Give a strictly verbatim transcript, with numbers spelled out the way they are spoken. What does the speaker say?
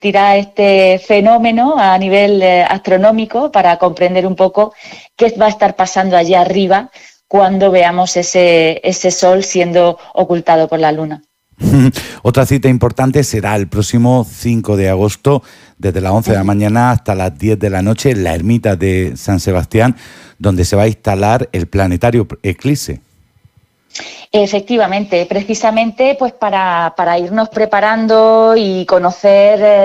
existirá este fenómeno a nivel eh, astronómico para comprender un poco qué va a estar pasando allí arriba cuando veamos ese, ese sol siendo ocultado por la luna. Otra cita importante será el próximo cinco de agosto, desde las once de la mañana hasta las diez de la noche, en la ermita de San Sebastián, donde se va a instalar el planetario Eclipse. Efectivamente, precisamente pues para, para irnos preparando y conocer